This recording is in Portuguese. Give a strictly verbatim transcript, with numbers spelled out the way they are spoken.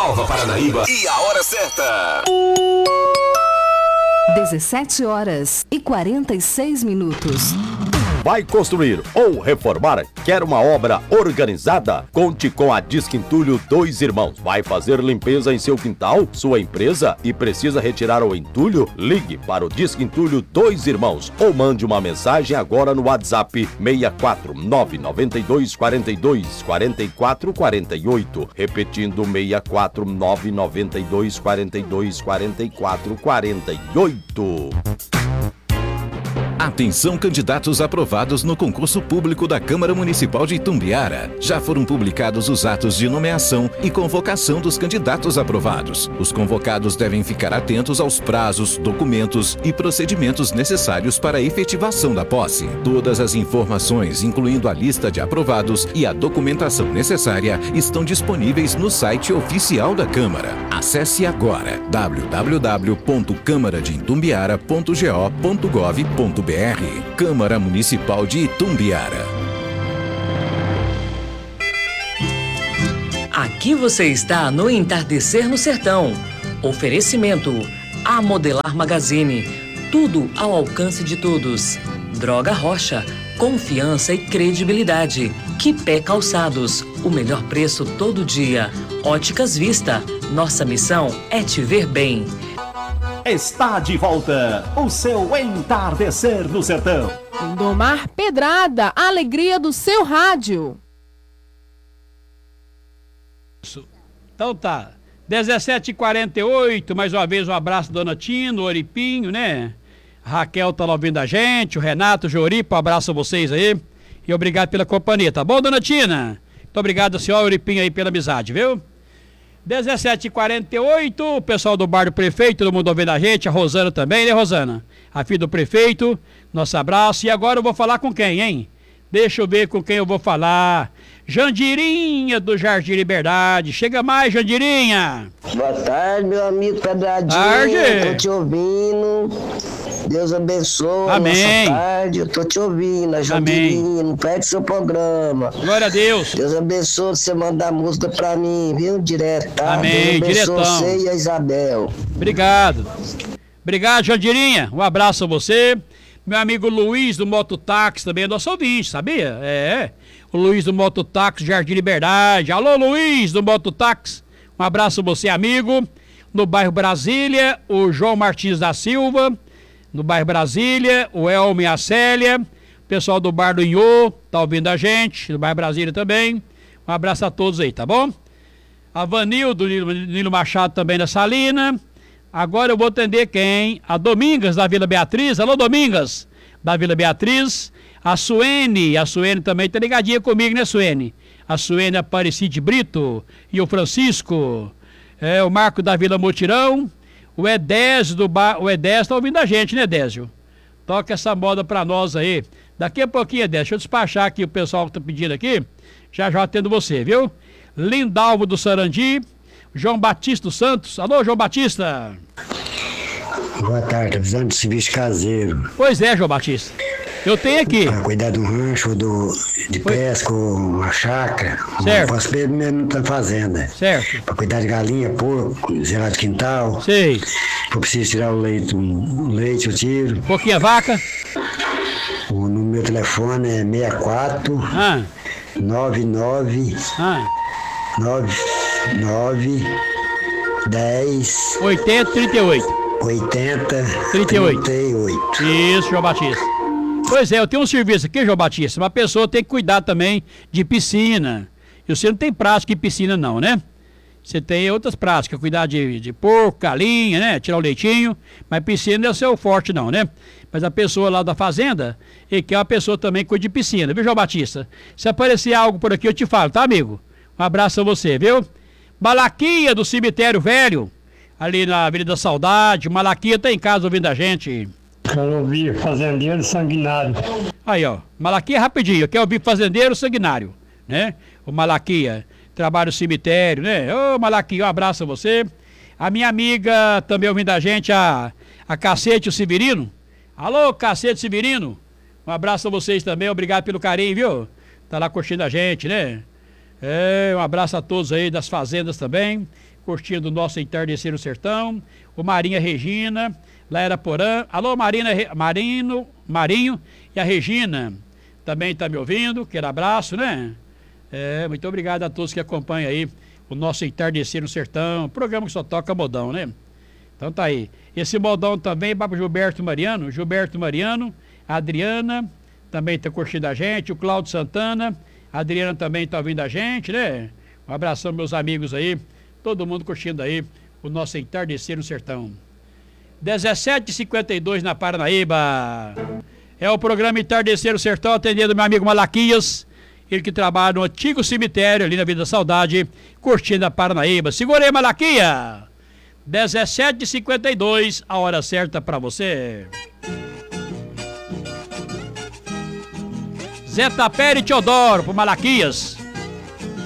Nova Paranaíba e a hora certa. dezessete horas e quarenta e seis minutos. Vai construir ou reformar? Quer uma obra organizada? Conte com a Disque Entulho Dois Irmãos. Vai fazer limpeza em seu quintal, sua empresa e precisa retirar o entulho? Ligue para o Disque Entulho Dois Irmãos ou mande uma mensagem agora no WhatsApp seis quatro nove nove dois quatro dois quatro quatro quatro oito. Repetindo seis quatro nove nove dois quatro dois quatro quatro quatro oito. Atenção, candidatos aprovados no concurso público da Câmara Municipal de Itumbiara. Já foram publicados os atos de nomeação e convocação dos candidatos aprovados. Os convocados devem ficar atentos aos prazos, documentos e procedimentos necessários para a efetivação da posse. Todas as informações, incluindo a lista de aprovados e a documentação necessária, estão disponíveis no site oficial da Câmara. Acesse agora w w w ponto câmara de itumbiara ponto go ponto gov ponto br. Câmara Municipal de Itumbiara. Aqui você está no Entardecer no Sertão. Oferecimento A Modelar Magazine. Tudo ao alcance de todos. Droga Rocha. Confiança e credibilidade. Quipé Calçados. O melhor preço todo dia. Óticas Vista. Nossa missão é te ver bem. Está de volta o seu Entardecer no Sertão. Lindomar Pedrada, a alegria do seu rádio. Então tá, dezessete e quarenta e oito, mais uma vez um abraço, dona Tino, Oripinho, né? A Raquel tá lá ouvindo a gente, o Renato, o Joripa, um abraço a vocês aí. E obrigado pela companhia, tá bom, dona Tina? Muito obrigado, senhor Oripinho, aí pela amizade, viu? dezessete e quarenta e oito, o pessoal do bar do prefeito, todo mundo ouvindo a gente, a Rosana também, né, Rosana? A filha do prefeito, nosso abraço. E agora eu vou falar com quem, hein? Deixa eu ver com quem eu vou falar. Jandirinha do Jardim Liberdade. Chega mais, Jandirinha. Boa tarde, meu amigo Pedradinho. Tarde. Tô te ouvindo. Deus abençoe. Amém. Boa tarde, eu tô te ouvindo. A Jandirinha, não perde seu programa. Glória a Deus. Deus abençoe você mandar música pra mim, viu? Direto, tá? Amém, Deus abençoe diretão. você e a Isabel. Obrigado. Obrigado, Jandirinha. Um abraço a você. Meu amigo Luiz do Mototáxi também é nosso ouvinte, sabia? É. O Luiz do Mototáxi, Jardim Liberdade. Alô, Luiz do Mototáxi. Um abraço a você, amigo. No bairro Brasília, o João Martins da Silva. No bairro Brasília, o Elmo e a Célia. Pessoal do Bar do Inhô, tá ouvindo a gente. No bairro Brasília também. Um abraço a todos aí, tá bom? A Vanildo, Nilo, Nilo Machado também da Salina. Agora eu vou atender quem? A Domingas da Vila Beatriz. Alô, Domingas da Vila Beatriz. A Suene, a Suene também tá ligadinha comigo, né, Suene? A Suene Aparecide Brito e o Francisco. É, o Marco da Vila Mutirão. O Edésio do bar. O Edésio tá ouvindo a gente, né, Edésio? Toca essa moda pra nós aí. Daqui a pouquinho, Edésio, deixa eu despachar aqui o pessoal que tá pedindo aqui. Já já atendo você, viu? Lindalvo do Sarandi. João Batista dos Santos. Alô, João Batista. Boa tarde, tô precisando de serviço caseiro. Pois é, João Batista. Eu tenho aqui. Para cuidar do rancho, do, de Foi. pesca, uma chácara. Certo. Posso ver mesmo na fazenda. Certo. Para cuidar de galinha, porco, zerar de quintal. Sei. Se eu preciso tirar o leite, o leite eu tiro. Pouquinha vaca. O no meu telefone é seis quatro Ah. nove nove Ah. nove nove dez oitenta trinta e oito. oitenta trinta e oito. trinta e oito. Isso, João Batista. Pois é, eu tenho um serviço aqui, João Batista. Uma pessoa tem que cuidar também de piscina. E você não tem prática em piscina não, né? Você tem outras práticas, cuidar de, de porco, galinha, né? Tirar o leitinho. Mas piscina não é o seu forte não, né? Mas a pessoa lá da fazenda, ele quer uma pessoa também que cuide de piscina, viu, João Batista? Se aparecer algo por aqui, eu te falo, tá, amigo? Um abraço a você, viu? Malaquia do Cemitério Velho, ali na Avenida Saudade. Malaquia tá em casa ouvindo a gente. Quero ouvir Fazendeiro Sanguinário. Aí, ó, Malaquia rapidinho, quer ouvir Fazendeiro Sanguinário, né? O Malaquia, trabalha no cemitério, né? Ô, Malaquia, um abraço a você. A minha amiga também ouvindo a gente, a, a Cacete o Severino. Alô, Cacete Severino. Um abraço a vocês também, obrigado pelo carinho, viu? Tá lá curtindo a gente, né? É, um abraço a todos aí das fazendas também, curtindo o nosso Entardecer no Sertão. O Marinha Regina, lá era Porã. Alô, Marina, Marino, Marinho e a Regina também tá me ouvindo. Quero abraço, né? É, muito obrigado a todos que acompanham aí o nosso Entardecer no Sertão, programa que só toca modão, né? Então tá aí. Esse modão também vai pro Gilberto Mariano, Gilberto Mariano, a Adriana também tá curtindo a gente, o Cláudio Santana, a Adriana também tá ouvindo a gente, né? Um abração, meus amigos aí, todo mundo curtindo aí o nosso Entardecer no Sertão. dezessete e cinquenta e dois na Paranaíba. É o programa Entardecer no Sertão, atendendo meu amigo Malaquias, ele que trabalha no antigo cemitério ali na Vida da Saudade, curtindo a Paranaíba. Segura aí, Malaquia! dezessete e cinquenta e dois, a hora certa pra você. Zé Tapera e Teodoro, pro Malaquias.